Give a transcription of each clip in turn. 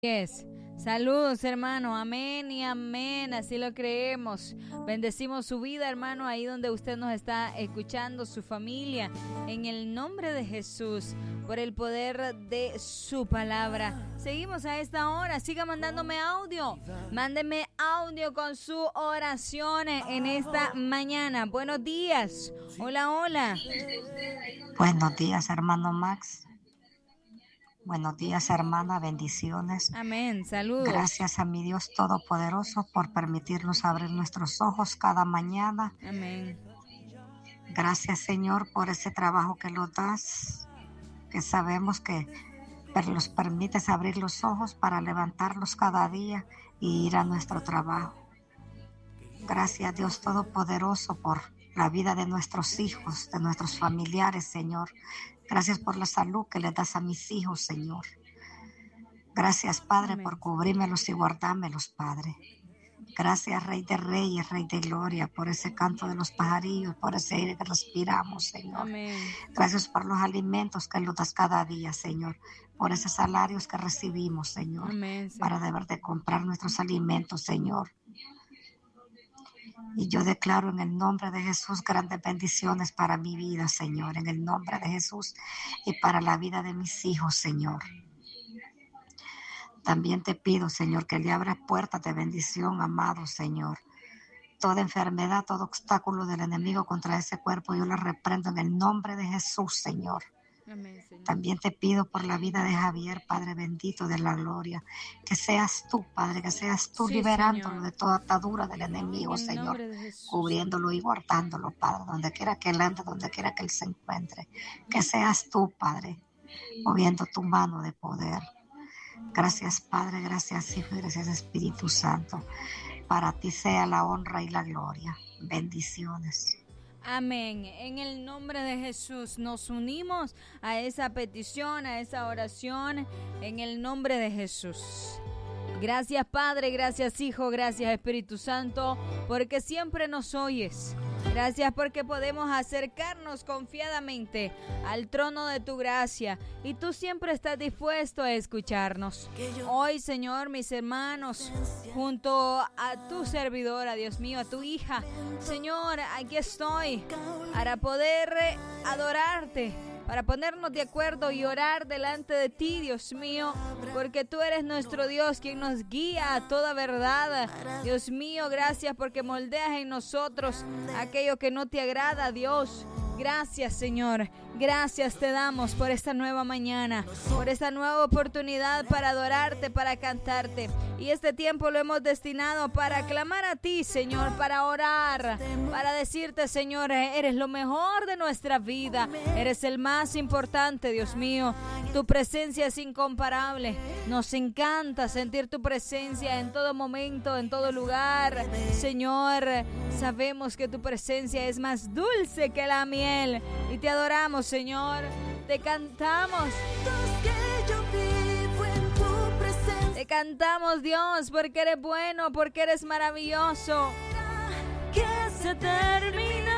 Es. Saludos, hermano. Amén y amén. Así lo creemos. Bendecimos su vida, hermano, ahí donde usted nos está escuchando, su familia, en el nombre de Jesús, por el poder de su palabra. Seguimos a esta hora. Siga mandándome audio. Mándeme audio con su oración en esta mañana. Buenos días. Hola, hola. Buenos días, hermano Max. Buenos días, hermana, bendiciones. Amén, saludos. Gracias a mi Dios Todopoderoso por permitirnos abrir nuestros ojos cada mañana. Amén. Gracias, Señor, por ese trabajo que nos das, que sabemos que los permites abrir los ojos para levantarlos cada día y ir a nuestro trabajo. Gracias, Dios Todopoderoso, por la vida de nuestros hijos, de nuestros familiares, Señor. Gracias por la salud que le das a mis hijos, Señor. Gracias, Padre, Amén, por cubrírmelos y guardármelos, Padre. Gracias, Rey de Reyes, Rey de Gloria, por ese canto de los pajarillos, por ese aire que respiramos, Señor. amén. Gracias por los alimentos que nos das cada día, Señor. Por esos salarios que recibimos, Señor. Amén, Señor. Para deber de comprar nuestros alimentos, Señor. Y yo declaro en el nombre de Jesús grandes bendiciones para mi vida, Señor, en el nombre de Jesús y para la vida de mis hijos, Señor. También te pido, Señor, que le abras puertas de bendición, amado Señor. Toda enfermedad, todo obstáculo del enemigo contra ese cuerpo, yo lo reprendo en el nombre de Jesús, Señor. Amén, Señor. También te pido por la vida de Javier, Padre bendito de la gloria, que seas tú, Padre, que seas tú Sí, liberándolo Señor, de toda atadura del enemigo, en el Señor, nombre de Jesús. cubriéndolo y guardándolo, Padre, donde quiera que él ande, donde quiera que él se encuentre. Que seas tú, Padre, moviendo tu mano de poder. Gracias, Padre, gracias, Hijo, y gracias, Espíritu Santo. Para ti sea la honra y la gloria. Bendiciones. Amén. En el nombre de Jesús nos unimos a esa petición, a esa oración, en el nombre de Jesús. Gracias, Padre, gracias, Hijo, gracias, Espíritu Santo, porque siempre nos oyes. Gracias porque podemos acercarnos confiadamente al trono de tu gracia y tú siempre estás dispuesto a escucharnos. Hoy, Señor, mis hermanos, junto a tu servidora, Dios mío, a tu hija, Señor, aquí estoy para poder adorarte, para ponernos de acuerdo y orar delante de ti, Dios mío, porque tú eres nuestro Dios, quien nos guía a toda verdad. Dios mío, gracias porque moldeas en nosotros aquello que no te agrada, Dios. Gracias, Señor. Gracias te damos por esta nueva mañana, por esta nueva oportunidad para adorarte, para cantarte. Y este tiempo lo hemos destinado para clamar a ti, Señor, para orar, para decirte, Señor, eres lo mejor de nuestra vida. Eres el más importante, Dios mío. Tu presencia es incomparable. Nos encanta sentir tu presencia en todo momento, en todo lugar. Señor, sabemos que tu presencia es más dulce que la miel. Y te adoramos, Señor. Te cantamos. Te cantamos, Dios, porque eres bueno, porque eres maravilloso. Que se termina.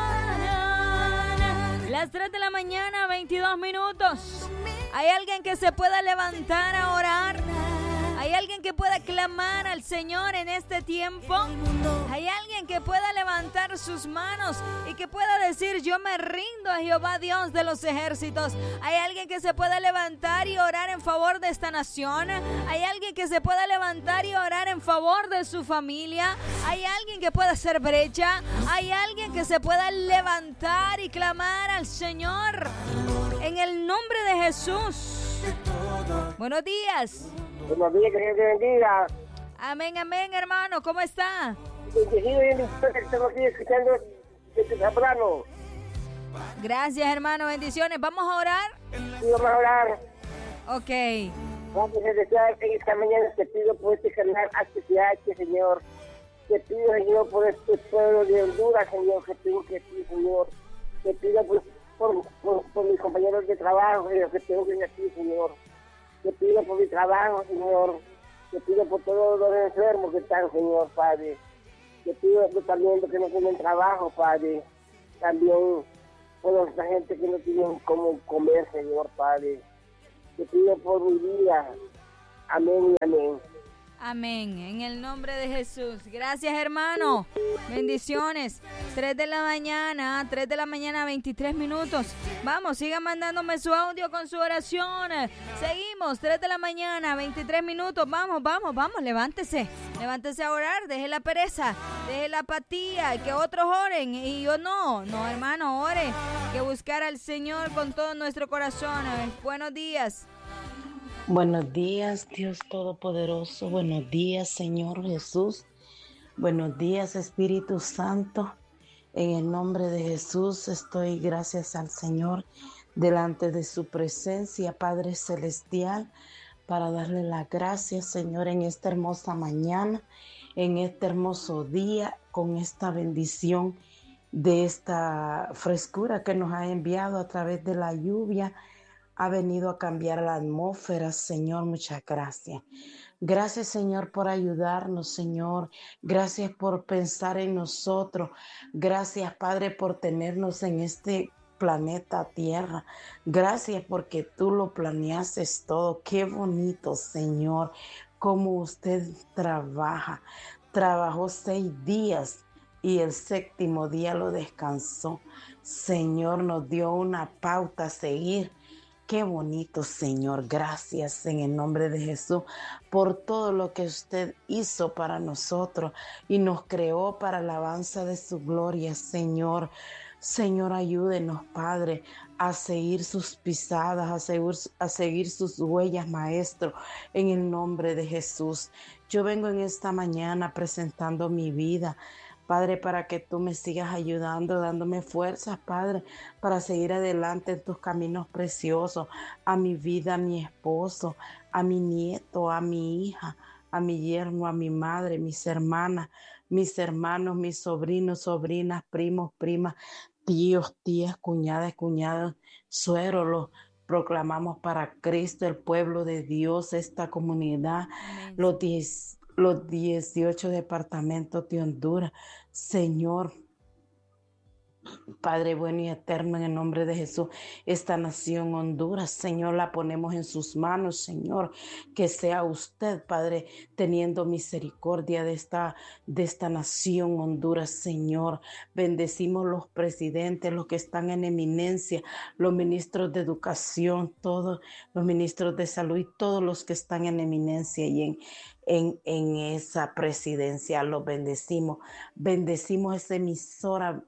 Las 3 de la mañana, 22 minutos. ¿Hay alguien que se pueda levantar a orar? ¿Hay alguien que pueda clamar al Señor en este tiempo? ¿Hay alguien que pueda levantar sus manos y que pueda decir, yo me rindo a Jehová Dios de los ejércitos? ¿Hay alguien que se pueda levantar y orar en favor de esta nación? ¿Hay alguien que se pueda levantar y orar en favor de su familia? ¿Hay alguien que pueda hacer brecha? ¿Hay alguien que se pueda levantar y clamar al Señor en el nombre de Jesús? Buenos días. Buenos días, que Dios te bendiga. Amén, amén, hermano. ¿Cómo está? Bendecido y bendito que estamos aquí escuchando desde temprano. Gracias, hermano. Bendiciones. ¿Vamos a orar? Y vamos a orar. Ok. Vamos a desear en esta mañana. Te pido por este canal HTH, Señor. Te pido, Señor, por este pueblo de Honduras, Señor, que tengo que ti, Señor. Te pido por mis compañeros de trabajo, Señor, que tengo que ti, Señor. Te pido por mi trabajo, Señor. Te pido por todos los enfermos que están, Señor, Padre. Te pido también los que no tienen trabajo, Padre. También por la gente que no tiene cómo comer, Señor, Padre. Te pido por mi vida. Amén y amén. Amén, en el nombre de Jesús. Gracias, hermano. Bendiciones. 3 de la mañana, 23 minutos. Vamos, sigan mandándome su audio con su oración. Seguimos, 3 de la mañana, 23 minutos. Vamos, levántese. Levántese a orar, deje la pereza, deje la apatía, y que otros oren. Y yo no, hermano, ore. Que buscar al Señor con todo nuestro corazón. Buenos días. Buenos días, Dios Todopoderoso. Buenos días, Señor Jesús. Buenos días, Espíritu Santo. En el nombre de Jesús estoy, gracias al Señor, delante de su presencia, Padre Celestial, para darle las gracias, Señor, en esta hermosa mañana, en este hermoso día, con esta bendición de esta frescura que nos ha enviado a través de la lluvia. Ha venido a cambiar la atmósfera, Señor, muchas gracias. Gracias, Señor, por ayudarnos, Señor. Gracias por pensar en nosotros. Gracias, Padre, por tenernos en este planeta Tierra. Gracias porque tú lo planeaste todo. Qué bonito, Señor, cómo usted trabaja. Trabajó 6 días y el 7º día lo descansó. Señor, nos dio una pauta a seguir. Qué bonito, Señor. Gracias en el nombre de Jesús por todo lo que usted hizo para nosotros y nos creó para la alabanza de su gloria, Señor. Señor, ayúdenos, Padre, a seguir sus pisadas, a seguir sus huellas, Maestro, en el nombre de Jesús. Yo vengo en esta mañana presentando mi vida, Padre, para que tú me sigas ayudando, dándome fuerzas, Padre, para seguir adelante en tus caminos preciosos, a mi vida, a mi esposo, a mi nieto, a mi hija, a mi yerno, a mi madre, mis hermanas, mis hermanos, mis sobrinos, sobrinas, primos, primas, tíos, tías, cuñados, suegros, los proclamamos para Cristo, el pueblo de Dios, esta comunidad, Amén. los 18 departamentos de Honduras. Señor, Padre bueno y eterno, en el nombre de Jesús, esta nación Honduras, Señor, la ponemos en sus manos, Señor, que sea usted, Padre, teniendo misericordia de esta nación Honduras, Señor. Bendecimos los presidentes, los que están en eminencia, los ministros de educación, todos los ministros de salud y todos los que están en eminencia y en esa presidencia, los bendecimos. Bendecimos esa emisora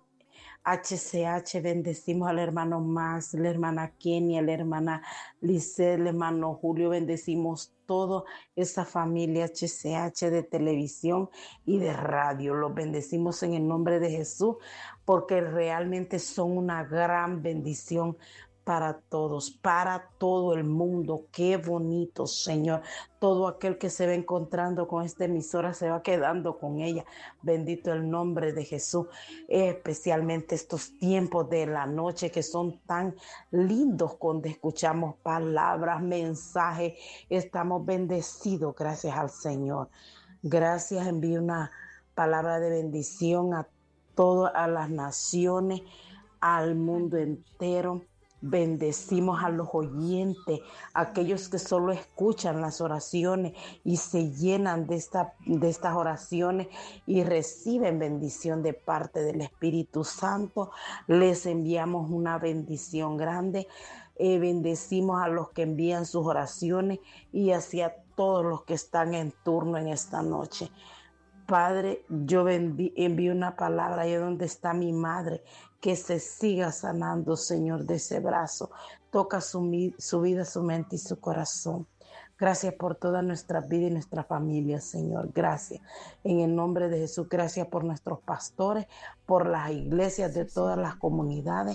HCH, bendecimos al hermano Max, la hermana Kenia, la hermana Lisset, el hermano Julio, bendecimos toda esa familia HCH de televisión y de radio. Los bendecimos en el nombre de Jesús porque realmente son una gran bendición para todos, para todo el mundo. Qué bonito, Señor. Todo aquel que se va encontrando con esta emisora se va quedando con ella. Bendito el nombre de Jesús. Especialmente estos tiempos de la noche que son tan lindos cuando escuchamos palabras, mensajes. Estamos bendecidos gracias al Señor. Gracias, envío una palabra de bendición a todas las naciones, al mundo entero. Bendecimos a los oyentes, aquellos que solo escuchan las oraciones y se llenan de estas oraciones y reciben bendición de parte del Espíritu Santo. Les enviamos una bendición grande. Bendecimos a los que envían sus oraciones y hacia todos los que están en turno en esta noche. Padre, yo envío una palabra allá donde está mi madre, que se siga sanando, Señor, de ese brazo. Toca su vida, su mente y su corazón. Gracias por toda nuestra vida y nuestra familia, Señor. Gracias. En el nombre de Jesús, gracias por nuestros pastores, por las iglesias de todas las comunidades,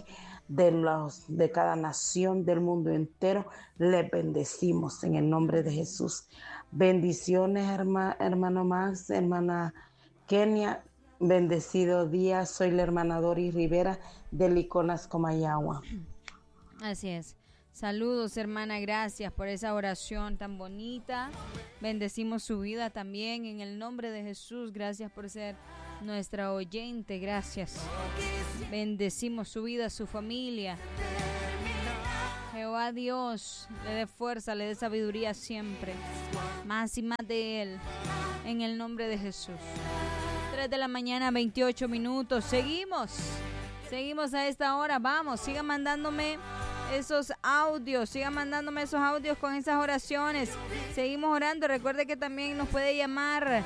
de cada nación del mundo entero. Les bendecimos en el nombre de Jesús. Bendiciones, hermano Max, hermana Kenia. Bendecido día. Soy la hermana Doris Rivera de Liconas, Comayagua. Así es. Saludos, hermana, gracias por esa oración tan bonita. Bendecimos su vida también en el nombre de Jesús. Gracias por ser nuestra oyente, gracias. Bendecimos su vida, su familia. Jehová Dios le dé fuerza, le dé sabiduría siempre. más y más de Él, en el nombre de Jesús. 3 de la mañana, 28 minutos. Seguimos a esta hora. Vamos, sigan mandándome esos audios, con esas oraciones. Seguimos orando. Recuerde que también nos puede llamar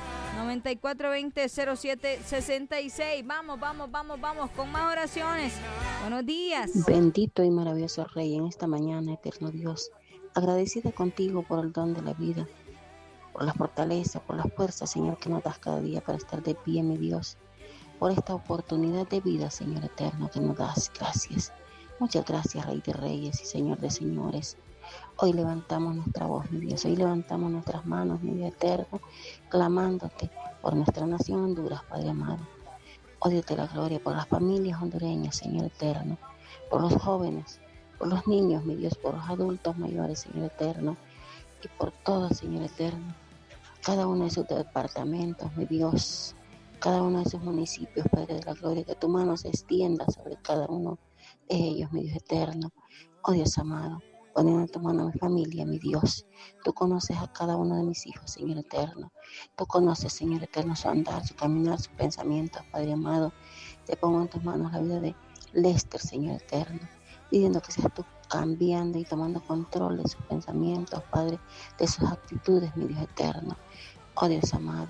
9420-0766. Vamos con más oraciones. Buenos días. Bendito y maravilloso Rey, en esta mañana, eterno Dios, agradecida contigo por el don de la vida, por la fortaleza, por la fuerza, Señor, que nos das cada día para estar de pie, mi Dios, por esta oportunidad de vida, Señor eterno, que nos das. Gracias. Muchas gracias, Rey de Reyes y Señor de Señores. Hoy levantamos nuestra voz, mi Dios. Hoy levantamos nuestras manos, mi Dios eterno, clamándote por nuestra nación Honduras, Padre amado. Oh Dios de la gloria, por las familias hondureñas, Señor eterno, por los jóvenes, por los niños, mi Dios, por los adultos mayores, Señor eterno, y por todos, Señor eterno, cada uno de sus departamentos, mi Dios, cada uno de sus municipios, Padre de la gloria, que tu mano se extienda sobre cada uno de ellos, mi Dios eterno. Oh Dios amado, poniendo en tu mano a mi familia, mi Dios. Tú conoces a cada uno de mis hijos, Señor eterno. Tú conoces, Señor eterno, su andar, su caminar, sus pensamientos, Padre amado. Te pongo en tus manos la vida de Lester, Señor eterno, pidiendo que seas tú cambiando y tomando control de sus pensamientos, Padre, de sus actitudes, mi Dios eterno. Oh Dios amado,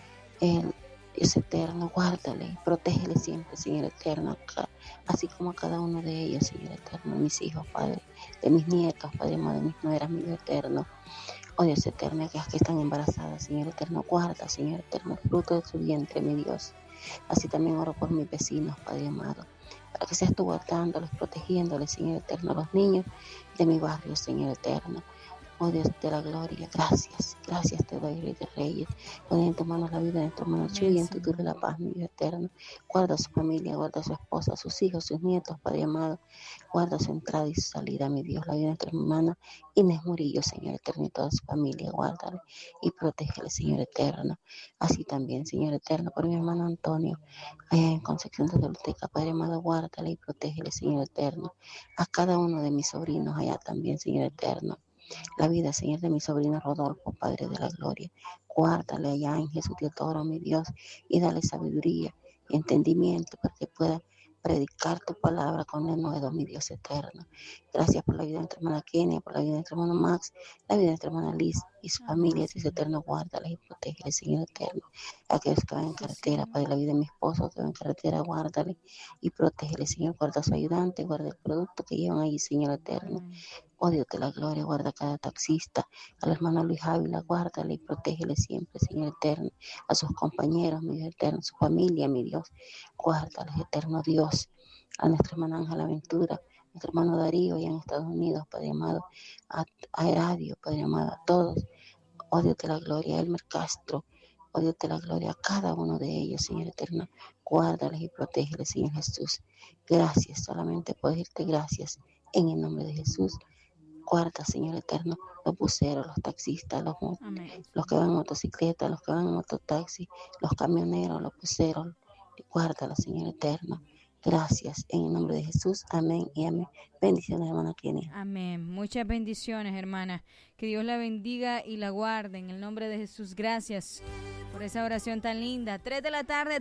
Él es eterno, guárdale y protégele siempre, Señor eterno, así como a cada uno de ellos, Señor eterno, mis hijos, Padre, de mis nietos, Padre amado, de mis nueras, mi Dios eterno. Oh Dios eterno, aquellas que están embarazadas, Señor eterno, guarda, Señor eterno, el fruto de su vientre, mi Dios. Así también oro por mis vecinos, Padre amado, para que seas tú guardándolos, protegiéndoles, Señor eterno, a los niños de mi barrio, Señor eterno. Oh Dios de la gloria, gracias te doy, Rey de Reyes. Pon en tus manos la vida, en tus manos Chuy, y en tu la paz, mi Dios eterno. Guarda a su familia, guarda a su esposa, a sus hijos, sus nietos, Padre amado. Guarda su entrada y su salida, mi Dios. La vida de nuestra hermana Inés Murillo, Señor eterno, y toda su familia, guárdale y protégele, Señor eterno. Así también, Señor eterno, por mi hermano Antonio, allá en Concepción de Toluteca, Padre amado, guárdale y protégele, Señor eterno. A cada uno de mis sobrinos allá también, Señor eterno. La vida, Señor, de mi sobrino Rodolfo, Padre de la gloria. Guárdale allá en Jesús de Toro, mi Dios, y dale sabiduría y entendimiento para que pueda predicar tu palabra con denuedo, mi Dios eterno. Gracias por la vida de nuestra hermana Kenia, por la vida de nuestro hermano Max, la vida de nuestra hermana Liz y su familia, Dios eterno, guárdale y protégele, Señor eterno. Aquellos que van en carretera, Padre, la vida de mi esposo que va en carretera, guárdale y protégele, Señor. Guarda a su ayudante, guarda el producto que llevan allí, Señor eterno. Oh Dios de la gloria, guarda a cada taxista, al hermano Luis Ávila, guárdale y protégele siempre, Señor eterno. A sus compañeros, mi Dios eterno, su familia, mi Dios, guárdales, eterno Dios. A nuestra hermana Ángela Ventura, nuestro hermano Darío, allá en Estados Unidos, Padre amado, a Heradio, Padre amado, a todos. Oh Dios de la gloria, a Elmer Castro, oh Dios de la gloria, a cada uno de ellos, Señor eterno, guárdales y protégeles, Señor Jesús. Gracias, solamente puedo decirte gracias, en el nombre de Jesús. Guarda, Señor eterno, los buceros, los taxistas, los que van en motocicleta, los que van en mototaxi, los camioneros, los buceros. Guárdalo, Señor eterno. Gracias, en el nombre de Jesús. Amén y amén. Bendiciones, hermana Kenia. Amén. Muchas bendiciones, hermana. Que Dios la bendiga y la guarde en el nombre de Jesús. Gracias por esa oración tan linda. 3 de la tarde,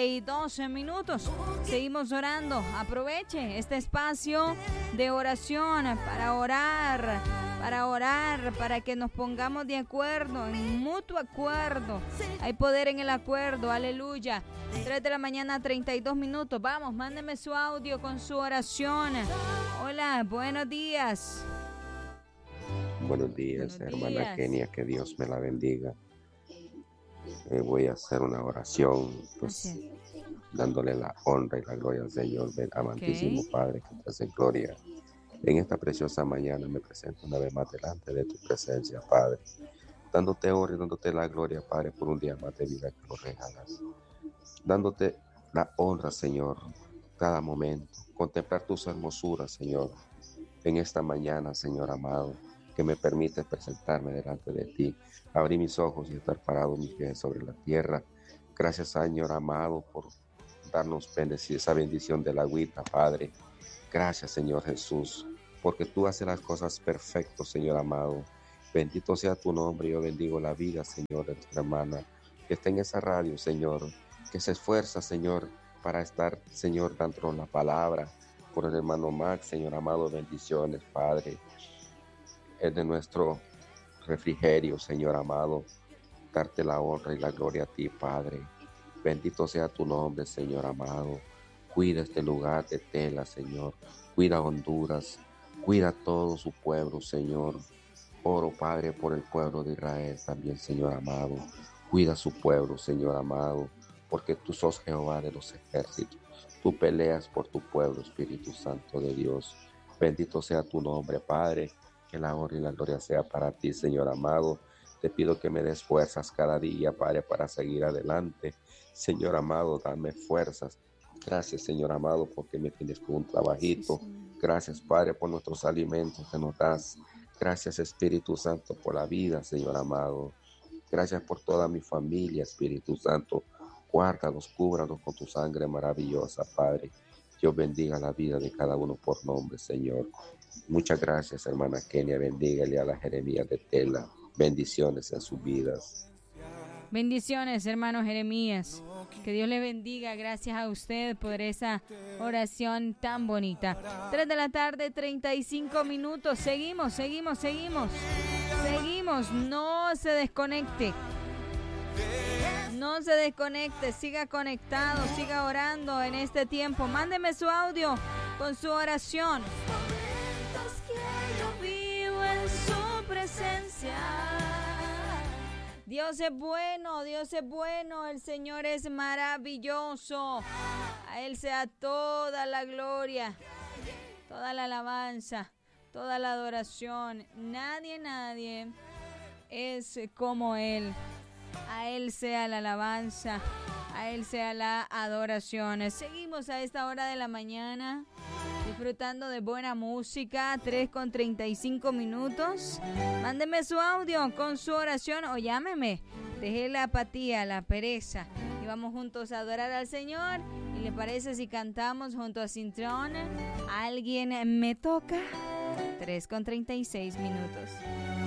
32 minutos. Seguimos orando. Aproveche este espacio de oración para orar, para que nos pongamos de acuerdo, en mutuo acuerdo. Hay poder en el acuerdo. Aleluya. 3 de la mañana, 32 minutos. Vamos, mándeme su audio con su oración. Hola, buenos días. Buenos días, hermana Kenia, que Dios me la bendiga. Voy a hacer una oración, pues, dándole la honra y la gloria al Señor, amantísimo Padre, que te hace gloria. En esta preciosa mañana me presento una vez más delante de tu presencia, Padre, dándote honra y dándote la gloria, Padre, por un día más de vida que nos regalas. Dándote la honra, Señor, cada momento, contemplar tus hermosuras, Señor, en esta mañana, Señor amado, que me permite presentarme delante de ti, abrir mis ojos y estar parado mis pies sobre la tierra. Gracias, Señor amado, por darnos esa bendición de la agüita, Padre. Gracias, Señor Jesús, porque tú haces las cosas perfectas, Señor amado. Bendito sea tu nombre. Yo bendigo la vida, Señor, de nuestra hermana que está en esa radio, Señor, que se esfuerza, Señor, para estar, Señor, dándonos la palabra. Por el hermano Max, Señor amado, bendiciones, Padre. Es de nuestro refrigerio, Señor amado. Darte la honra y la gloria a ti, Padre. Bendito sea tu nombre, Señor amado. Cuida este lugar de Tela, Señor. Cuida Honduras. Cuida todo su pueblo, Señor. Oro, Padre, por el pueblo de Israel también, Señor amado. Cuida su pueblo, Señor amado, porque tú sos Jehová de los ejércitos. Tú peleas por tu pueblo, Espíritu Santo de Dios. Bendito sea tu nombre, Padre. Que la honra y la gloria sea para ti, Señor amado. Te pido que me des fuerzas cada día, Padre, para seguir adelante. Señor amado, dame fuerzas. Gracias, Señor amado, porque me tienes con un trabajito. Gracias, Padre, por nuestros alimentos que nos das. Gracias, Espíritu Santo, por la vida, Señor amado. Gracias por toda mi familia, Espíritu Santo. Guárdalos, cúbranos con tu sangre maravillosa, Padre. Dios bendiga la vida de cada uno por nombre, Señor. Muchas gracias, hermana Kenia. Bendígale a la Jeremías de Tela. Bendiciones en sus vidas. Bendiciones, hermano Jeremías. Que Dios le bendiga. Gracias a usted por esa oración tan bonita. 3 de la tarde, 35 minutos. Seguimos. No se desconecte. No se desconecte. Siga conectado. Siga orando en este tiempo. Mándeme su audio con su oración. Yo vivo en su presencia. Dios es bueno, el Señor es maravilloso. A Él sea toda la gloria, toda la alabanza, toda la adoración. Nadie es como Él. A Él sea la alabanza, a Él sea la adoración. Seguimos a esta hora de la mañana disfrutando de buena música, 3:35 minutos. Mándeme su audio con su oración o llámeme. Deje la apatía, la pereza y vamos juntos a adorar al Señor. ¿Y le parece si cantamos junto a Cintrón? ¿Alguien me toca? 3:36 minutos.